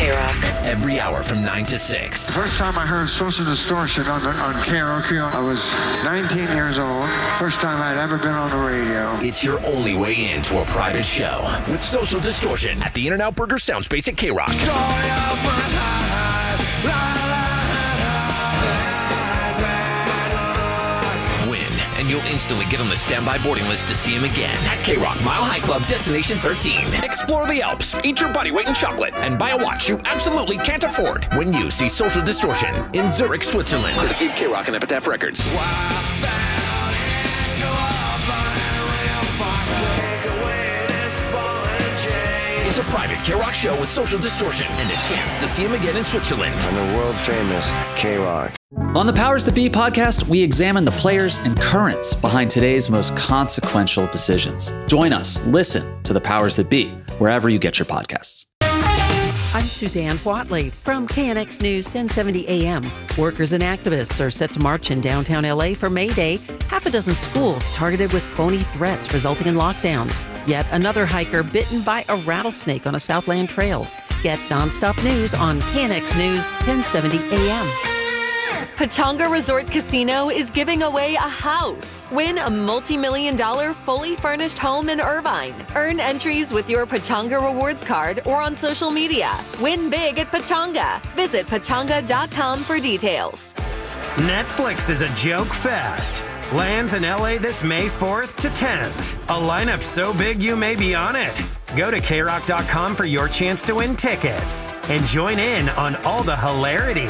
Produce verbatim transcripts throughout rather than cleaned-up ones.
K-Rock. Every hour from nine to six. The first time I heard Social Distortion on, the, on K-Rock, I was nineteen years old. First time I'd ever been on the radio. It's your only way into a private show with Social Distortion at the In-N-Out Burger Sound Space at K-Rock. And you'll instantly get on the standby boarding list to see him again at K-Rock Mile High Club Destination thirteen. Explore the Alps, eat your body weight in chocolate, and buy a watch you absolutely can't afford when you see Social Distortion in Zurich, Switzerland. Courtesy of K-Rock and Epitaph Records. It's a private K-Rock show with Social Distortion and a chance to see him again in Switzerland. On the world famous K-Rock. On the Powers That Be podcast, we examine the players and currents behind today's most consequential decisions. Join us, listen to the Powers That Be, wherever you get your podcasts. I'm Suzanne Watley from K N X News ten seventy A M. Workers and activists are set to march in downtown L A for May Day. Half a dozen schools targeted with phony threats resulting in lockdowns. Yet another hiker bitten by a rattlesnake on a Southland trail. Get nonstop news on K N X News ten seventy A M. Pechanga Resort Casino is giving away a house. Win a multi-million dollar fully furnished home in Irvine. Earn entries with your Pechanga Rewards card or on social media. Win big at Pechanga. Visit pechanga dot com for details. Netflix is a joke fest. Lands in L A this May fourth to tenth. A lineup so big you may be on it. Go to K rock dot com for your chance to win tickets and join in on all the hilarity.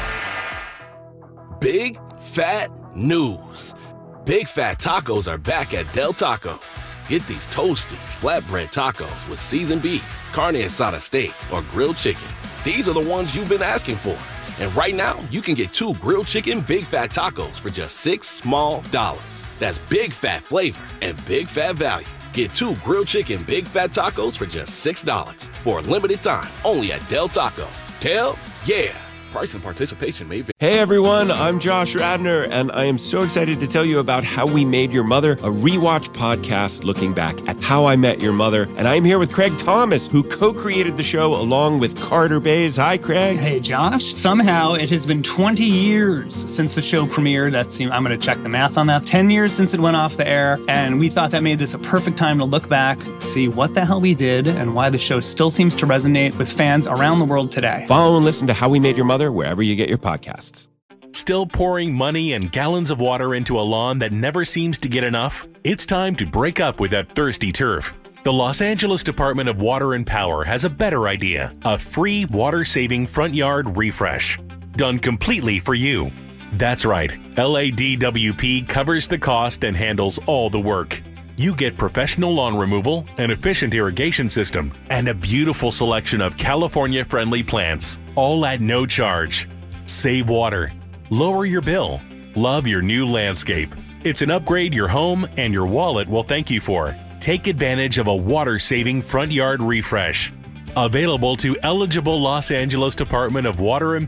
Big fat news. Big Fat Tacos are back at Del Taco. Get these toasty, flatbread tacos with seasoned beef, carne asada steak, or grilled chicken. These are the ones you've been asking for. And right now, you can get two grilled chicken Big Fat Tacos for just six small dollars. That's big fat flavor and big fat value. Get two grilled chicken Big Fat Tacos for just six dollars for a limited time only at Del Taco. Del, yeah. Price and participation may vary. Hey everyone, I'm Josh Radner, and I am so excited to tell you about How We Made Your Mother, a rewatch podcast looking back at How I Met Your Mother. And I'm here with Craig Thomas, who co-created the show along with Carter Bays. Hi, Craig. Hey, Josh. Somehow it has been twenty years since the show premiered. That's, I'm going to check the math on that. ten years since it went off the air, and we thought that made this a perfect time to look back, see what the hell we did, and why the show still seems to resonate with fans around the world today. Follow and listen to How We Made Your Mother wherever you get your podcasts. Still pouring money and gallons of water into a lawn that never seems to get enough? It's time to break up with that thirsty turf. The Los Angeles Department of Water and Power has a better idea, a free water-saving front yard refresh, done completely for you. That's right, L A D W P covers the cost and handles all the work. You get professional lawn removal, an efficient irrigation system, and a beautiful selection of California-friendly plants, all at no charge. Save water, lower your bill, love your new landscape. It's an upgrade your home and your wallet will thank you for. Take advantage of a water-saving front yard refresh. Available to eligible Los Angeles Department of Water and